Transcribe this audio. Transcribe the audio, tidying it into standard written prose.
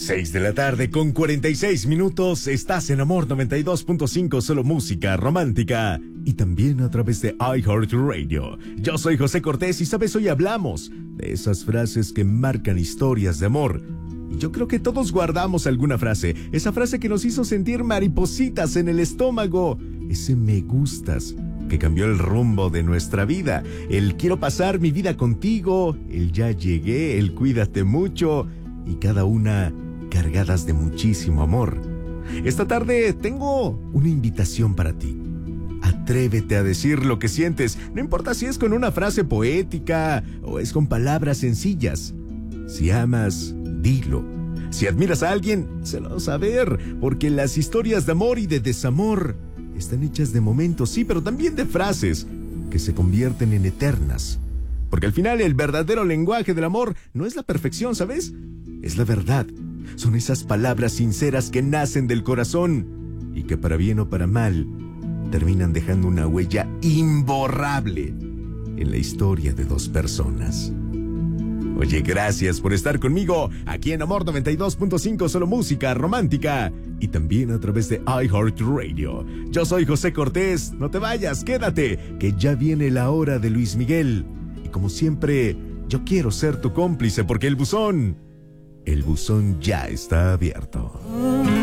6 de la tarde con 46 minutos. Estás en Amor 92.5, solo música romántica. Y también a través de iHeartRadio. Yo soy José Cortés y sabes, hoy hablamos de esas frases que marcan historias de amor. Y yo creo que todos guardamos alguna frase. Esa frase que nos hizo sentir maripositas en el estómago. Ese me gustas que cambió el rumbo de nuestra vida. El quiero pasar mi vida contigo. El ya llegué. El cuídate mucho. Y cada una cargadas de muchísimo amor. Esta tarde tengo una invitación para ti. Atrévete a decir lo que sientes, no importa si es con una frase poética o es con palabras sencillas. Si amas, dilo. Si admiras a alguien, sélo saber, porque las historias de amor y de desamor están hechas de momentos, sí, pero también de frases que se convierten en eternas. Porque al final el verdadero lenguaje del amor no es la perfección, ¿sabes? Es la verdad. Son esas palabras sinceras que nacen del corazón y que para bien o para mal terminan dejando una huella imborrable en la historia de dos personas. Oye, gracias por estar conmigo aquí en Amor 92.5, solo música romántica y también a través de iHeartRadio. Yo soy José Cortés, no te vayas, quédate, que ya viene la hora de Luis Miguel. Y como siempre, yo quiero ser tu cómplice porque el buzón ya está abierto.